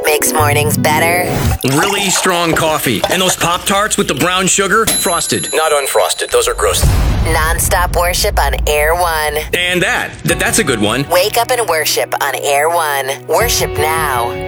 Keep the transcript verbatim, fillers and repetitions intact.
what makes mornings better? Really strong coffee. And those Pop-Tarts with the brown sugar, frosted, not unfrosted. Those are gross. Non-stop worship on Air One. And that, that that's a good one. Wake up and worship on Air One. Worship now.